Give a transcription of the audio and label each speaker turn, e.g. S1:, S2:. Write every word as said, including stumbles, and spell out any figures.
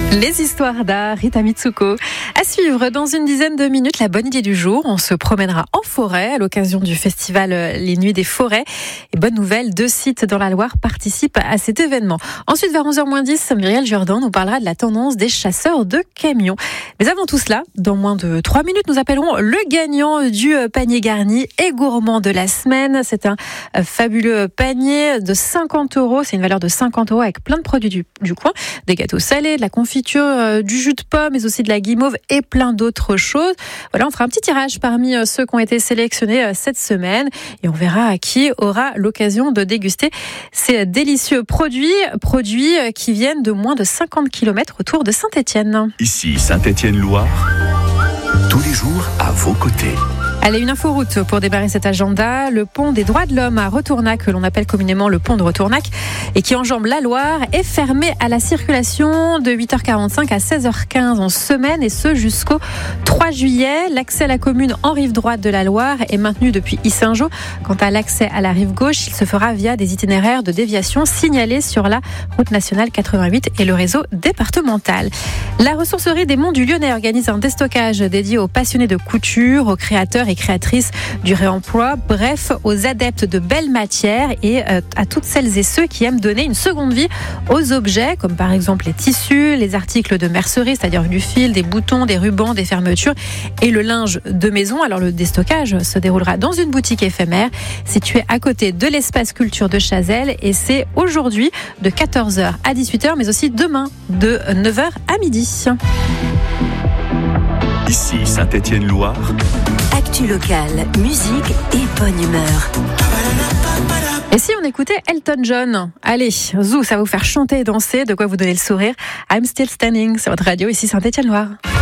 S1: Les histoires d'art, Rita Mitsuko. À suivre dans une dizaine de minutes, la bonne idée du jour. On se promènera en forêt à l'occasion du festival Les Nuits des Forêts. Et bonne nouvelle, deux sites dans la Loire participent à cet événement. Ensuite, vers onze heures moins dix, Muriel Jourdan nous parlera de la tendance des chasseurs de camions. Mais avant tout cela, dans moins de trois minutes, nous appellerons le gagnant du panier garni et gourmand de la semaine. C'est un fabuleux panier de cinquante euros. C'est une valeur de cinquante euros avec plein de produits du, du coin. Des gâteaux salés, de la confiture, du jus de pomme, mais aussi de la guimauve et plein d'autres choses. Voilà, on fera un petit tirage parmi ceux qui ont été sélectionnés cette semaine et on verra à qui aura l'occasion de déguster ces délicieux produits, produits qui viennent de moins de cinquante kilomètres autour de Saint-Étienne.
S2: Ici Saint-Étienne-Loire, tous les jours à vos côtés.
S1: Allez, une inforoute pour démarrer cet agenda. Le pont des droits de l'homme à Retournac, que l'on appelle communément le pont de Retournac, et qui enjambe la Loire, est fermé à la circulation de huit heures quarante-cinq à seize heures quinze en semaine, et ce jusqu'au trois juillet. L'accès à la commune en rive droite de la Loire est maintenu depuis Yssingeaux. Quant à l'accès à la rive gauche, il se fera via des itinéraires de déviation signalés sur la route nationale quatre-vingt-huit et le réseau départemental. La ressourcerie des Monts du Lyonnais organise un déstockage dédié aux passionnés de couture, aux créateurs et créatrices du réemploi, bref, aux adeptes de belles matières et euh, à toutes celles et ceux qui aiment donner une seconde vie aux objets, comme par exemple les tissus, les articles de mercerie, c'est-à-dire du fil, des boutons, des rubans, des fermetures et le linge de maison. Alors le déstockage se déroulera dans une boutique éphémère située à côté de l'espace culture de Chazelles et c'est aujourd'hui de quatorze heures à dix-huit heures, mais aussi demain de neuf heures à midi.
S2: Ici Saint-Étienne-Loire.
S3: Actu locale, musique et bonne humeur.
S1: Et si on écoutait Elton John? Allez, zou, ça va vous faire chanter et danser, de quoi vous donner le sourire. I'm Still Standing sur votre radio, ici Saint-Étienne-Loire.